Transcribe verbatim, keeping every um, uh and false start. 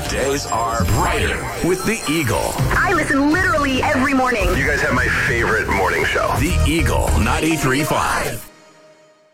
days are brighter with the Eagle. I listen literally every morning. You guys have my favorite morning show. The Eagle ninety-three point five.